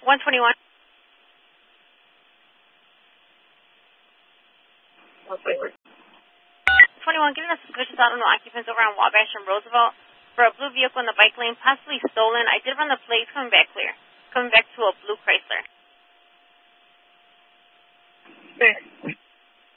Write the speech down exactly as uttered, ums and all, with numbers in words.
one twenty-one. twenty-one, getting a suspicious auto occupants over on Wabash and Roosevelt for a blue vehicle in the bike lane, possibly stolen. I did run the plates, coming back clear.